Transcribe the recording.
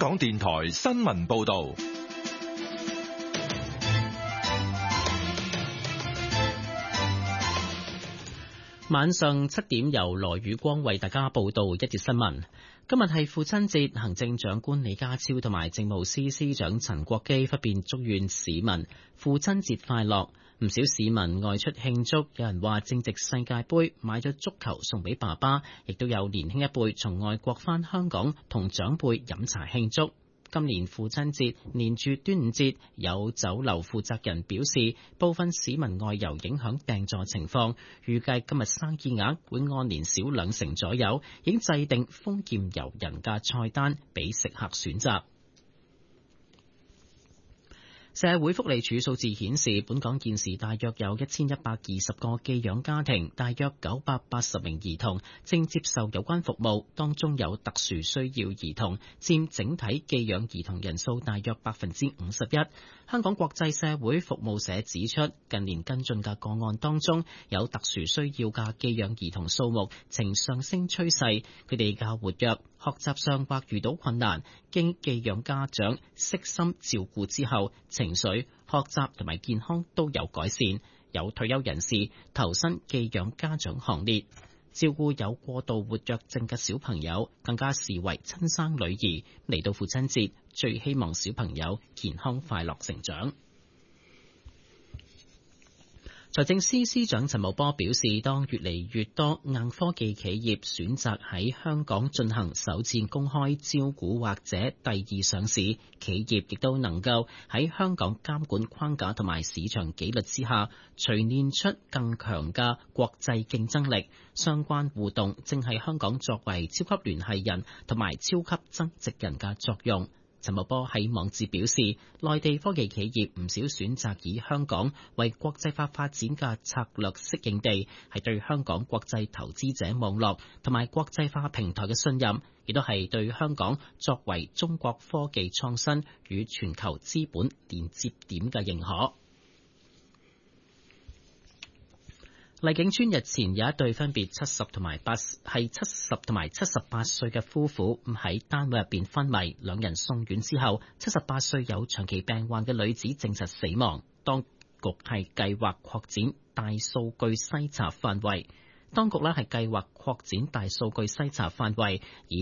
港電台新聞報道。 晚上7點由羅宇光為大家報道一節新聞。今日係父親節，行政長官李家超同埋政務司司長陳國基分別祝願市民父親節快樂。唔少市民外出慶祝，有人話正值世界盃，買咗足球送俾爸爸，亦都有年輕一輩從外國返香港同長輩飲茶慶祝。今年父親節連住端午節，有酒樓負責人表示，部分市民外遊影響訂座情況，預計今日生意額會按年少2成左右，已經制定豐儉由人嘅菜單俾食客選擇。社會福利署數字顯示，本港現時大約有1120個寄養家庭，大約980名兒童正接受有關服務，當中有特殊需要兒童佔整體寄養兒童人數大約51%。香港國際社會服務社指出，近年跟進嘅個案當中，有特殊需要嘅寄養兒童數目呈上升趨勢，佢哋較活躍，學習上或遇到困難，經寄養家長悉心照顧之後，情緒、學習同埋健康都有改善。有退休人士投身寄養家長行列，照顧有過度活躍症嘅小朋友，更加視為親生女兒。嚟到父親節，最希望小朋友健康快樂成長。財政司司長陳茂波表示，當越嚟越多硬科技企業選擇喺香港進行首次公開招股或者第二上市，企業亦都能夠喺香港監管框架同埋市場紀律之下，錘煉出更強嘅國際競爭力。相關互動正係香港作為超級聯繫人同埋超級增值人嘅作用。陳茂波喺網誌表示，內地科技企業唔少選擇以香港為國際化發展嘅策略適應地，係對香港國際投資者網絡同埋國際化平台嘅信任，亦都係對香港作為中國科技創新與全球資本連接點嘅認可。荔景村日前有一對分別70同埋78歲嘅夫婦喺單位入邊昏迷，兩人送院之後，78歲有長期病患嘅女子證實死亡。當局係計劃擴展大數據篩查範圍，以